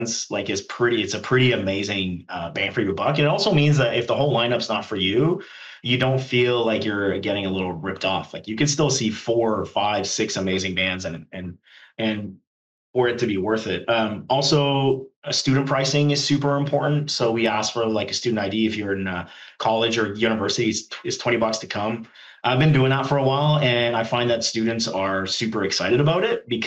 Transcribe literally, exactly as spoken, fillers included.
like is pretty, it's a pretty amazing uh, bang for your buck. And it also means that if the whole lineup's not for you, you don't feel like you're getting a little ripped off. Like you can still see four or five, six amazing bands and and and for it to be worth it. Um, also, uh, student pricing is super important. So we ask for like a student I D if you're in uh, college or university. It's, it's twenty bucks to come. I've been doing that for a while, and I find that students are super excited about it because